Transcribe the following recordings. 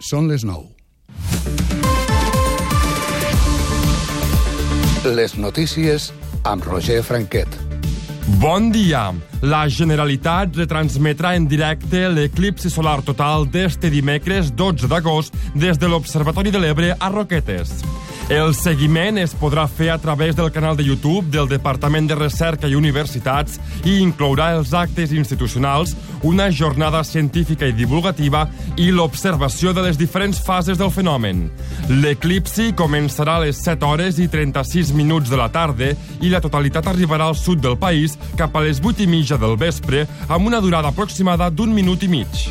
Són les 9. Les notícies amb Roger Franquet. Bon dia. La Generalitat retransmetrà en directe l'eclipsi solar total d'este dimecres 12 d'agost des de l'Observatori de l'Ebre a Roquetes. El seguiment es podrà fer a través del canal de YouTube del Departament de Recerca i Universitats i inclourà els actes institucionals, una jornada científica i divulgativa i l'observació de les diferents fases del fenomen. L'eclipsi començarà a les 7 hores i 36 minuts de la tarda i la totalitat arribarà al sud del país cap a les 8 i mitja del vespre amb una durada aproximada d'1 minut i mig.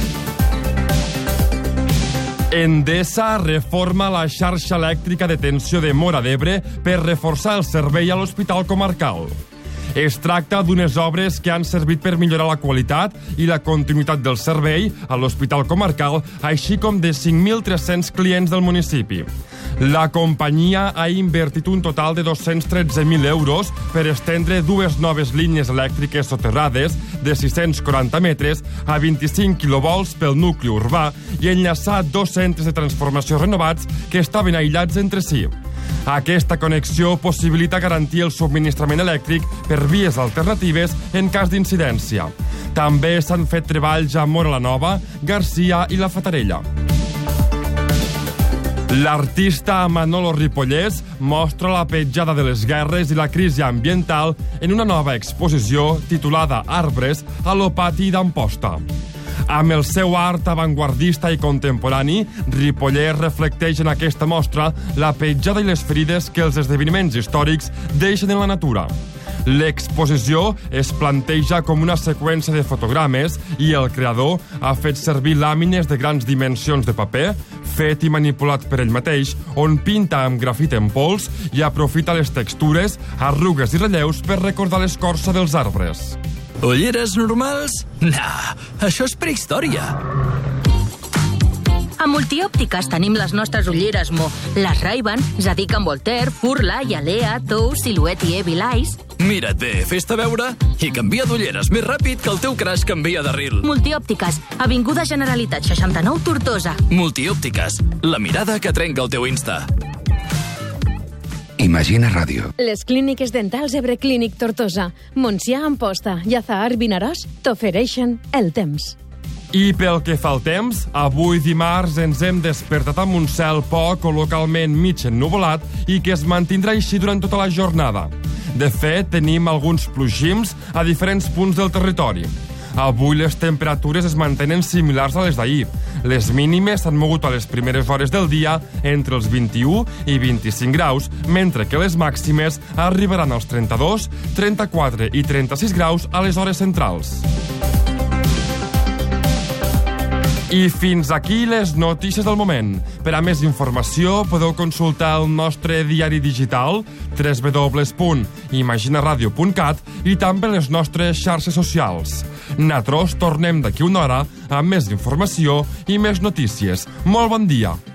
Endesa reforma la xarxa elèctrica de tensió de Móra d'Ebre per reforçar el servei a l'Hospital Comarcal. Es tracta d'unes obres que han servit per millorar la qualitat i la continuïtat del servei a l'Hospital Comarcal, així com de 5.300 clients del municipi. La companyia ha invertit un total de 213.000 euros per estendre dues noves línies elèctriques soterrades de 640 metres a 25 quilovolts pel nucli urbà i enllaçar dos centres de transformació renovats que estaven aïllats entre si. Aquesta connexió possibilita garantir el subministrament elèctric per vies alternatives en cas d'incidència. També s'han fet treballs a Móra la Nova, Garcia i la Fatarella. L'artista Manolo Ripollès mostra la petjada de les guerres i la crisi ambiental en una nova exposició titulada Arbres a l'Opati d'Amposta. Amb el seu art avantguardista i contemporani, Ripollès reflecteix en aquesta mostra la petjada i les ferides que els esdeveniments històrics deixen en la natura. L'exposició es planteja com una seqüència de fotogrames i el creador ha fet servir làmines de grans dimensions de paper, fet i manipulat per ell mateix, on pinta amb grafit en pols i aprofita les textures, arrugues i relleus per recordar l'escorça dels arbres. Ulleres normals? Nah, això és prehistòria. A Multiòptiques tenim les nostres ulleres Mo, les Ray-Ban, Zadig & Voltaire, Furla, Yalea, Tous, Silhouette i Evil Eyes. Mira't bé, fes-te veure i canvia d'ulleres més ràpid que el teu crash canvia de ril. Multiòptiques, Avinguda Generalitat 69, Tortosa. Multiòptiques, la mirada que trenca el teu Insta. Imagina Ràdio. Les clíniques dentals Ebre Clínic Tortosa, Montsià Amposta i Azahar Vinaròs t'ofereixen el temps. I pel que fa al temps, avui dimarts ens hem despertat amb un cel poc o localment mig ennuvolat i que es mantindrà així durant tota la jornada. De fet, tenim alguns plogims a diferents punts del territori. Avui les temperatures es mantenen similars a les d'ahir. Les mínimes s'han mogut a les primeres hores del dia entre els 21 i 25 graus, mentre que les màximes arribaran als 32, 34 i 36 graus a les hores centrals. I fins aquí les notícies del moment. Per a més informació podeu consultar el nostre diari digital www.imaginaradio.cat i també les nostres xarxes socials. Nosaltres tornem d'aquí una hora amb més informació i més notícies. Molt bon dia!